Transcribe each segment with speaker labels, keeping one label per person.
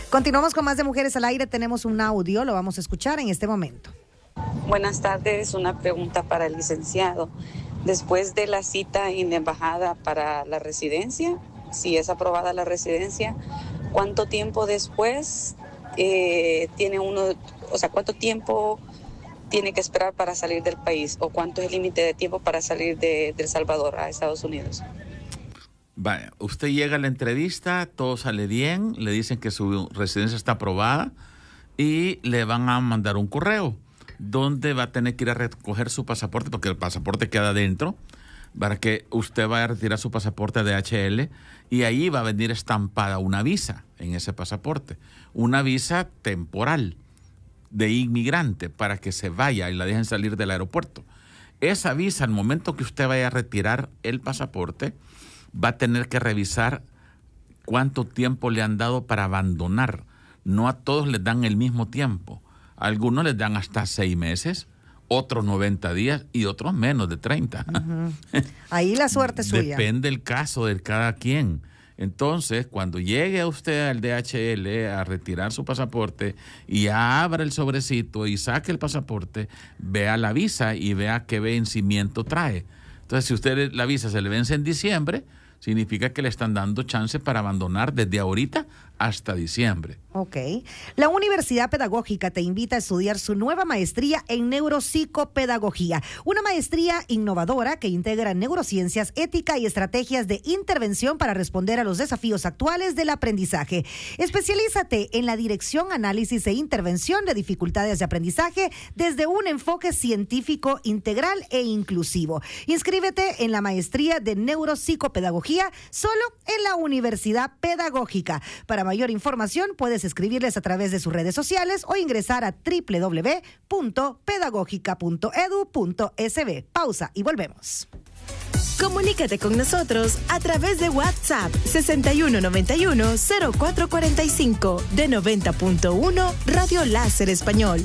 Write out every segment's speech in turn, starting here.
Speaker 1: Continuamos con más de Mujeres al Aire. Tenemos un audio, lo vamos a escuchar en este momento.
Speaker 2: Buenas tardes, una pregunta para el licenciado. Después de la cita en la embajada para la residencia, si es aprobada la residencia, ¿cuánto tiempo después tiene uno, o sea, cuánto tiempo tiene que esperar para salir del país? ¿O cuánto es el límite de tiempo para salir de El Salvador a Estados Unidos?
Speaker 3: Vale, usted llega a la entrevista, todo sale bien, le dicen que su residencia está aprobada y le van a mandar un correo donde va a tener que ir a recoger su pasaporte, porque el pasaporte queda adentro, para que usted vaya a retirar su pasaporte de DHL y ahí va a venir estampada una visa en ese pasaporte, una visa temporal de inmigrante para que se vaya y la dejen salir del aeropuerto. Esa visa, al momento que usted vaya a retirar el pasaporte, va a tener que revisar cuánto tiempo le han dado para abandonar. No a todos les dan el mismo tiempo. A algunos les dan hasta 6 meses, otros 90 días y otros menos de 30.
Speaker 1: Uh-huh. Ahí la suerte es suya.
Speaker 3: Depende del caso de cada quien. Entonces, cuando llegue a usted al DHL a retirar su pasaporte y abra el sobrecito y saque el pasaporte, vea la visa y vea qué vencimiento trae. Entonces, si usted la visa se le vence en diciembre, significa que le están dando chance para abandonar desde ahorita hasta diciembre.
Speaker 1: Ok. La Universidad Pedagógica te invita a estudiar su nueva maestría en neuropsicopedagogía, una maestría innovadora que integra neurociencias, ética y estrategias de intervención para responder a los desafíos actuales del aprendizaje. Especialízate en la dirección, análisis e intervención de dificultades de aprendizaje desde un enfoque científico integral e inclusivo. Inscríbete en la maestría de neuropsicopedagogía solo en la Universidad Pedagógica. Para mayor información puedes escribirles a través de sus redes sociales o ingresar a www.pedagogica.edu.sb. Pausa y volvemos.
Speaker 4: Comunícate con nosotros a través de WhatsApp 6191-0445 de 90.1 Radio Láser Español.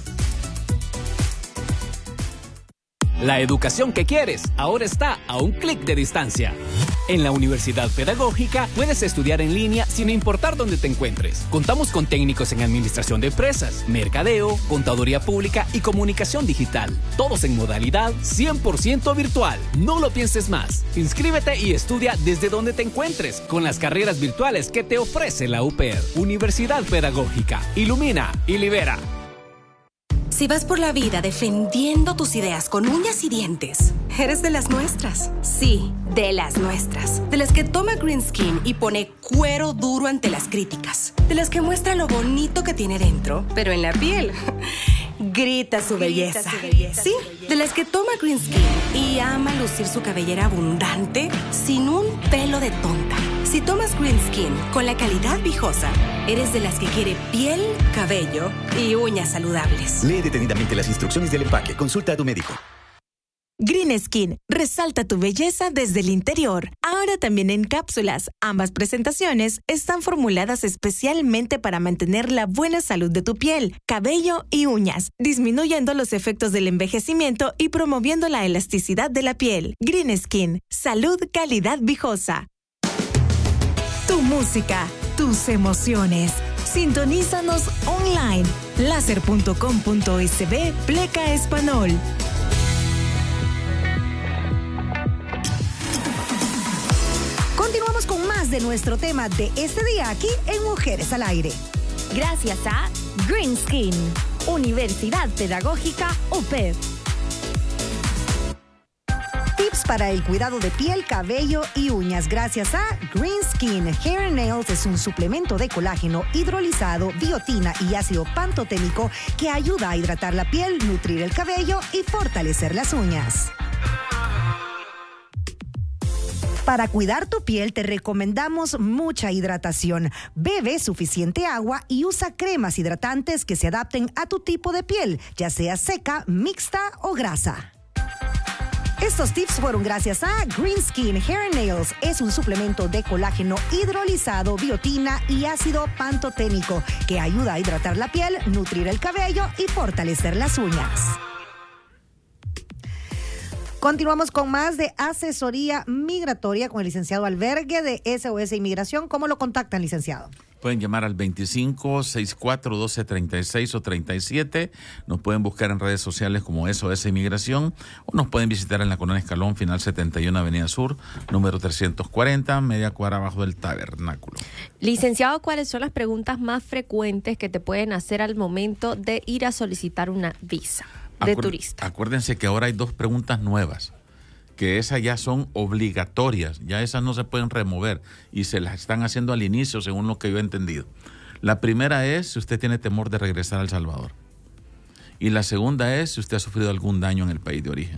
Speaker 5: La educación que quieres ahora está a un clic de distancia. En la Universidad Pedagógica puedes estudiar en línea sin importar dónde te encuentres. Contamos con técnicos en administración de empresas, mercadeo, contaduría pública y comunicación digital. Todos en modalidad 100% virtual. No lo pienses más. Inscríbete y estudia desde donde te encuentres con las carreras virtuales que te ofrece la UPED. Universidad Pedagógica. Ilumina y libera.
Speaker 6: Si vas por la vida defendiendo tus ideas con uñas y dientes, eres de las nuestras. Sí, de las nuestras. De las que toma Green Skin y pone cuero duro ante las críticas. De las que muestra lo bonito que tiene dentro, pero en la piel grita su belleza. Sí, de las que toma Green Skin y ama lucir su cabellera abundante sin un pelo de tonta. Si tomas Green Skin con la calidad Vijosa, eres de las que quiere piel, cabello y uñas saludables.
Speaker 7: Lee detenidamente las instrucciones del empaque. Consulta a tu médico.
Speaker 4: Green Skin, resalta tu belleza desde el interior. Ahora también en cápsulas. Ambas presentaciones están formuladas especialmente para mantener la buena salud de tu piel, cabello y uñas, disminuyendo los efectos del envejecimiento y promoviendo la elasticidad de la piel. Green Skin, salud, calidad Vijosa. Tu música, tus emociones. Sintonízanos online. Láser.com.sb Pleca Español.
Speaker 1: Continuamos con más de nuestro tema de este día aquí en Mujeres al Aire.
Speaker 8: Gracias a Green Skin, Universidad Pedagógica UPED.
Speaker 1: Tips para el cuidado de piel, cabello y uñas gracias a Green Skin. Hair and Nails es un suplemento de colágeno hidrolizado, biotina y ácido pantoténico que ayuda a hidratar la piel, nutrir el cabello y fortalecer las uñas. Para cuidar tu piel te recomendamos mucha hidratación. Bebe suficiente agua y usa cremas hidratantes que se adapten a tu tipo de piel, ya sea seca, mixta o grasa. Estos tips fueron gracias a Green Skin Hair and Nails. Es un suplemento de colágeno hidrolizado, biotina y ácido pantoténico que ayuda a hidratar la piel, nutrir el cabello y fortalecer las uñas. Continuamos con más de asesoría migratoria con el licenciado Albergue de SOS Inmigración. ¿Cómo lo contactan, licenciado?
Speaker 3: Pueden llamar al 2564-1236 o 37. Nos pueden buscar en redes sociales como SOS Inmigración o nos pueden visitar en la Colonia Escalón, final 71 Avenida Sur, número 340, media cuadra abajo del Tabernáculo.
Speaker 9: Licenciado, ¿cuáles son las preguntas más frecuentes que te pueden hacer al momento de ir a solicitar una visa de turista?
Speaker 3: Acuérdense que ahora hay 2 preguntas nuevas, que esas ya son obligatorias, ya esas no se pueden remover y se las están haciendo al inicio, según lo que yo he entendido. La primera es si usted tiene temor de regresar a El Salvador. Y la segunda es si usted ha sufrido algún daño en el país de origen.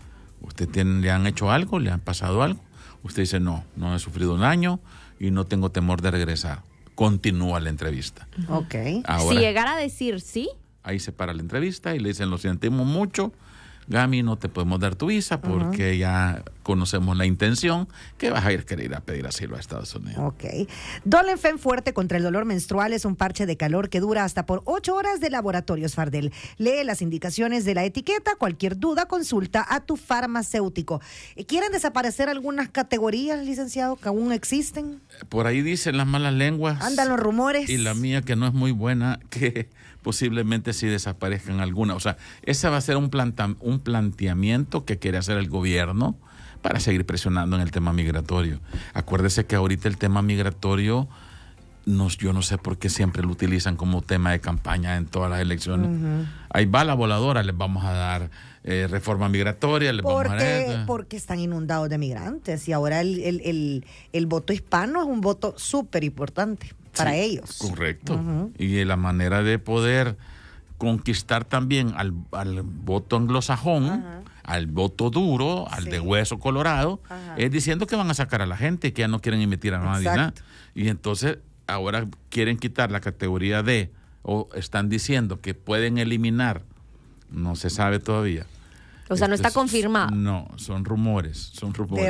Speaker 3: ¿Le han hecho algo? ¿Le han pasado algo? Usted dice, no he sufrido daño y no tengo temor de regresar. Continúa la entrevista.
Speaker 1: Ok.
Speaker 3: Ahora,
Speaker 9: si llegara a decir sí.
Speaker 3: Ahí se para la entrevista y le dicen, lo sentimos mucho, Gami, no te podemos dar tu visa porque ya conocemos la intención que vas a querer ir a pedir asilo a Estados Unidos.
Speaker 1: Ok. Dolenfen Fuerte contra el dolor menstrual es un parche de calor que dura hasta por 8 horas de Laboratorios Fardel. Lee las indicaciones de la etiqueta. Cualquier duda, consulta a tu farmacéutico. ¿Quieren desaparecer algunas categorías, licenciado, que aún existen?
Speaker 3: Por ahí dicen las malas lenguas.
Speaker 1: Andan los rumores.
Speaker 3: Y la mía, que no es muy buena, que posiblemente sí desaparezcan algunas. O sea, ese va a ser un planteamiento que quiere hacer el gobierno para seguir presionando en el tema migratorio. Acuérdese que ahorita el tema migratorio, yo no sé por qué siempre lo utilizan como tema de campaña en todas las elecciones. Ahí va la voladora, les vamos a dar reforma migratoria, les vamos a dar...
Speaker 1: Porque están inundados de migrantes y ahora el voto hispano es un voto súper importante para ellos.
Speaker 3: Correcto. Y la manera de poder conquistar también al voto anglosajón, al voto duro, al de hueso colorado, es diciendo que van a sacar a la gente, que ya no quieren emitir a nadie. ¿Nada? Y entonces ahora quieren quitar la categoría D, o están diciendo que pueden eliminar, no se sabe todavía.
Speaker 9: O sea, no está confirmado.
Speaker 3: No, son rumores. Son rumores.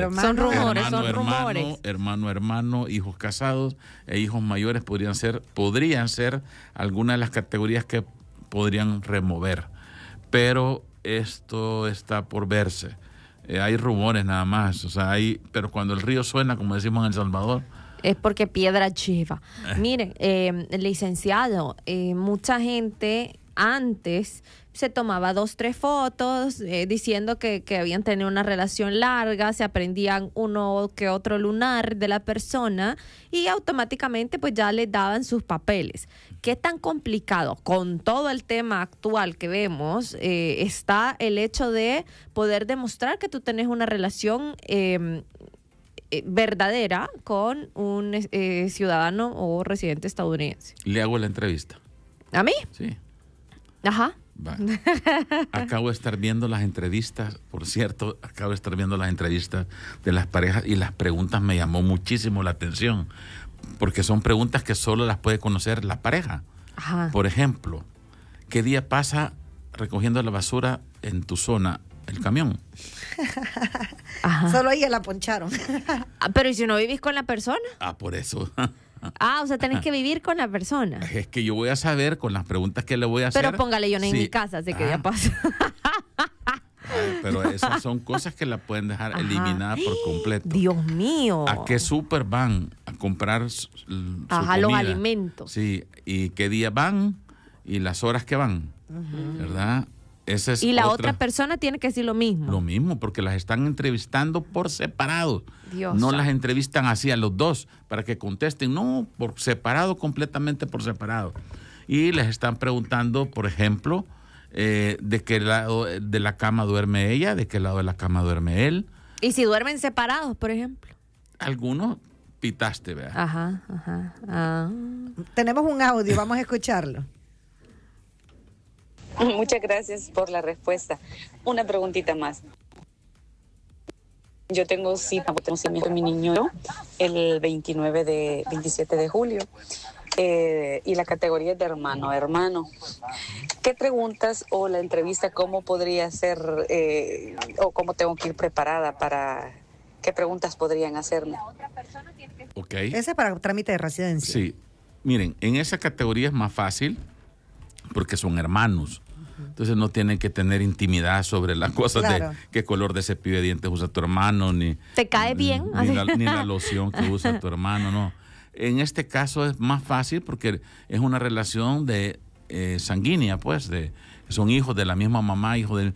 Speaker 3: Hermano, hijos casados e hijos mayores podrían ser algunas de las categorías que podrían remover. Pero esto está por verse. Hay rumores nada más. O sea, pero cuando el río suena, como decimos en El Salvador,
Speaker 9: es porque piedra lleva. Miren, licenciado, mucha gente antes se tomaba 2, 3 fotos diciendo que habían tenido una relación larga, se aprendían uno que otro lunar de la persona y automáticamente pues ya les daban sus papeles. ¿Qué tan complicado con todo el tema actual que vemos está el hecho de poder demostrar que tú tenés una relación verdadera con un ciudadano o residente estadounidense?
Speaker 3: Le hago la entrevista.
Speaker 9: ¿A mí?
Speaker 3: Sí.
Speaker 9: Ajá.
Speaker 3: Va. Acabo de estar viendo las entrevistas, por cierto, de las parejas y las preguntas me llamó muchísimo la atención, porque son preguntas que solo las puede conocer la pareja.
Speaker 9: Ajá.
Speaker 3: Por ejemplo, ¿qué día pasa recogiendo la basura en tu zona el camión?
Speaker 1: Ajá. Solo ella la poncharon.
Speaker 9: Pero ¿y si no vivís con la persona?
Speaker 3: Por eso.
Speaker 9: O sea, tenés que vivir con la persona.
Speaker 3: Es que yo voy a saber con las preguntas que le voy a hacer.
Speaker 9: Pero póngale, yo no en mi casa, así que ya pasa.
Speaker 3: Pero esas son cosas que la pueden dejar eliminada por completo.
Speaker 9: Dios mío.
Speaker 3: ¿A qué súper van a comprar su comida?
Speaker 9: Los alimentos.
Speaker 3: Sí, y qué día van y las horas que van, ¿verdad? Esa es
Speaker 9: y la otra persona tiene que decir lo mismo.
Speaker 3: Lo mismo, porque las están entrevistando por separado.
Speaker 9: Dios
Speaker 3: no las entrevistan así a los dos para que contesten, no, por separado, completamente por separado. Y les están preguntando, por ejemplo, de qué lado de la cama duerme ella, de qué lado de la cama duerme él.
Speaker 9: ¿Y si duermen separados, por ejemplo?
Speaker 3: Algunos pitaste, ¿verdad?
Speaker 9: Ajá.
Speaker 1: Tenemos un audio, vamos a escucharlo.
Speaker 2: Muchas gracias por la respuesta. Una preguntita más. Yo tengo cita con mi niño el 27 de julio y la categoría es de hermano. ¿Qué preguntas o la entrevista cómo podría ser o cómo tengo que ir preparada para qué preguntas podrían hacerme?
Speaker 3: Ok.
Speaker 1: Esa es para trámite de residencia.
Speaker 3: Sí. Miren, en esa categoría es más fácil porque son hermanos. Entonces no tienen que tener intimidad sobre las cosas de qué color de cepillo de dientes usa tu hermano, ni
Speaker 9: ¿te cae bien?
Speaker 3: Ni la loción que usa tu hermano, no. en este caso es más fácil porque es una relación de sanguínea, pues, son hijos de la misma mamá, hijos de...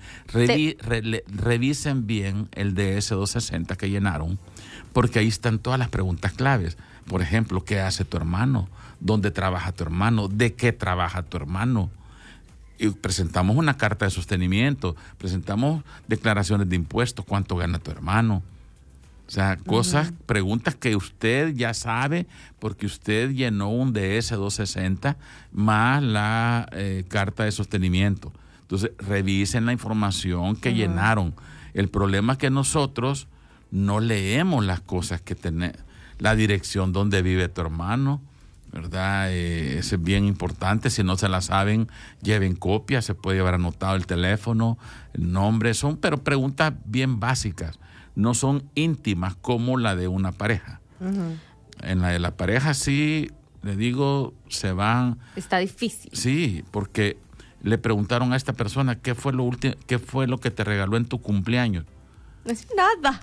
Speaker 3: Revisen bien el DS-260 que llenaron, porque ahí están todas las preguntas claves. Por ejemplo, ¿qué hace tu hermano? ¿Dónde trabaja tu hermano? ¿De qué trabaja tu hermano? Y presentamos una carta de sostenimiento, presentamos declaraciones de impuestos, ¿cuánto gana tu hermano? O sea, cosas, preguntas que usted ya sabe porque usted llenó un DS-260 más la carta de sostenimiento. Entonces, revisen la información que llenaron. El problema es que nosotros no leemos las cosas que tenemos, la dirección donde vive tu hermano, ¿verdad? Eso es bien importante. Si no se la saben, lleven copia, se puede llevar anotado el teléfono, el nombre, pero preguntas bien básicas. No son íntimas como la de una pareja. En la de la pareja sí, le digo, se van...
Speaker 9: Está difícil.
Speaker 3: Sí, porque le preguntaron a esta persona qué fue lo que te regaló en tu cumpleaños.
Speaker 9: No es nada.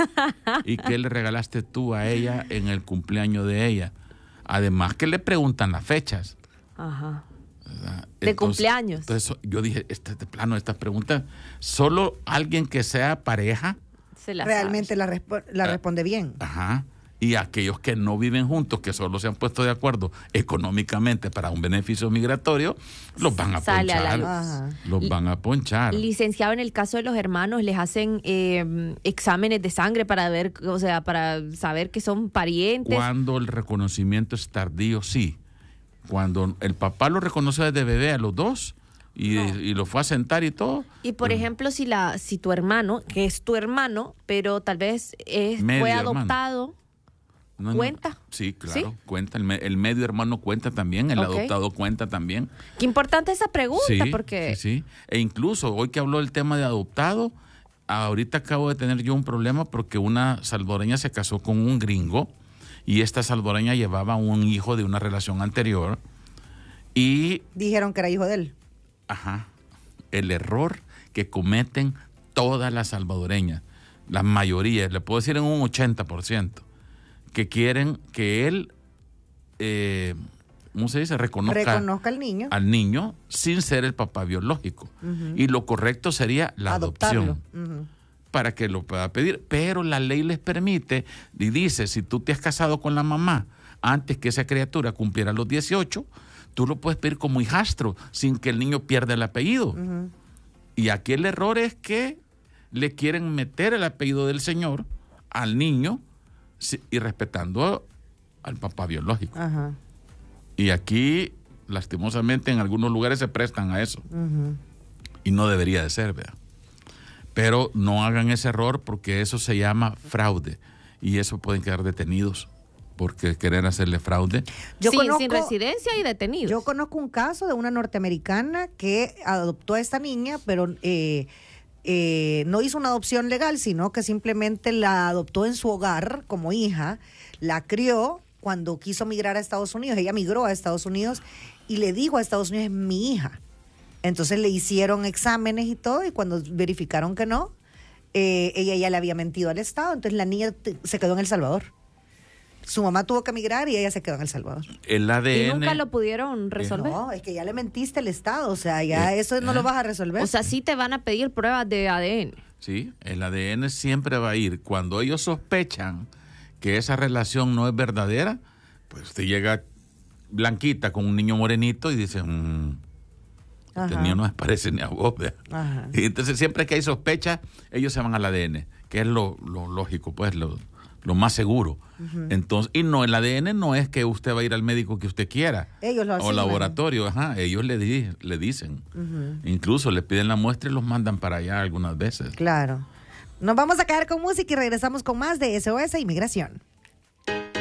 Speaker 3: ¿Y qué le regalaste tú a ella en el cumpleaños de ella? Además que le preguntan las fechas.
Speaker 9: Ajá.
Speaker 3: ¿Verdad?
Speaker 9: De cumpleaños.
Speaker 3: Entonces yo dije, de plano, estas preguntas, solo alguien que sea pareja
Speaker 1: realmente la responde bien.
Speaker 3: Ajá. Y aquellos que no viven juntos, que solo se han puesto de acuerdo económicamente para un beneficio migratorio, los van a ponchar. Los van a ponchar.
Speaker 9: Licenciado, en el caso de los hermanos, les hacen exámenes de sangre para ver, o sea, para saber que son parientes.
Speaker 3: Cuando el reconocimiento es tardío, sí. Cuando el papá lo reconoce desde bebé a los 2 y lo fue a sentar y todo.
Speaker 9: Y por ejemplo, si tu hermano, que es tu hermano, pero tal vez fue adoptado, ¿cuenta?
Speaker 3: Sí, claro, ¿sí? Cuenta. El medio hermano cuenta también, el adoptado cuenta también.
Speaker 9: Qué importante esa pregunta, porque...
Speaker 3: Sí. E incluso, hoy que habló del tema de adoptado, ahorita acabo de tener yo un problema porque una salvadoreña se casó con un gringo y esta salvadoreña llevaba un hijo de una relación anterior y...
Speaker 1: Dijeron que era hijo de él.
Speaker 3: Ajá. El error que cometen todas las salvadoreñas, la mayoría, le puedo decir en un 80%, que quieren que él, ¿cómo se dice? Reconozca al niño sin ser el papá biológico. Y lo correcto sería la adopción. Para que lo pueda pedir. Pero la ley les permite y dice, si tú te has casado con la mamá antes que esa criatura cumpliera los 18, tú lo puedes pedir como hijastro sin que el niño pierda el apellido. Y aquí el error es que le quieren meter el apellido del señor al niño y respetando al papá biológico. Y aquí, lastimosamente, en algunos lugares se prestan a eso. Y no debería de ser, ¿verdad? Pero no hagan ese error porque eso se llama fraude. Y eso pueden quedar detenidos porque querer hacerle fraude.
Speaker 9: Sin residencia y detenidos.
Speaker 1: Yo conozco un caso de una norteamericana que adoptó a esta niña, pero no hizo una adopción legal, sino que simplemente la adoptó en su hogar como hija, la crió cuando quiso migrar a Estados Unidos. Ella migró a Estados Unidos y le dijo a Estados Unidos, es mi hija. Entonces le hicieron exámenes y todo, y cuando verificaron que no, ella ya le había mentido al Estado, entonces la niña se quedó en El Salvador. Su mamá tuvo que migrar y ella se quedó en El Salvador.
Speaker 3: El ADN...
Speaker 9: ¿Y nunca lo pudieron resolver?
Speaker 1: No, es que ya le mentiste al Estado, o sea, ya eso no lo vas a resolver.
Speaker 9: O sea, sí te van a pedir pruebas de ADN.
Speaker 3: Sí, el ADN siempre va a ir. Cuando ellos sospechan que esa relación no es verdadera, pues usted llega blanquita con un niño morenito y dice, este niño no me parece ni a vos. Y entonces siempre que hay sospecha, ellos se van al ADN, que es lo lógico, pues lo más seguro. Entonces, y no, el ADN no es que usted va a ir al médico que usted quiera.
Speaker 1: Ellos lo hacen.
Speaker 3: O laboratorio, ellos le dicen. Incluso le piden la muestra y los mandan para allá algunas veces.
Speaker 1: Claro. Nos vamos a quedar con música y regresamos con más de SOS Inmigración.